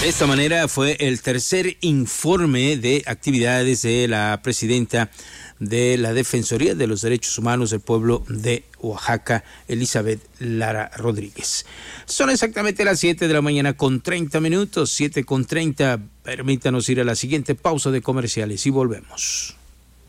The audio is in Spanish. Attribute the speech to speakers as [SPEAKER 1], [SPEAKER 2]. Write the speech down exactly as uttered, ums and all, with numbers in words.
[SPEAKER 1] De esta manera fue el tercer informe de actividades de la presidenta de la Defensoría de los Derechos Humanos del Pueblo de Oaxaca, Elizabeth Lara Rodríguez. Son exactamente las siete de la mañana con treinta minutos, siete con treinta. Permítanos ir a la siguiente pausa de comerciales y volvemos.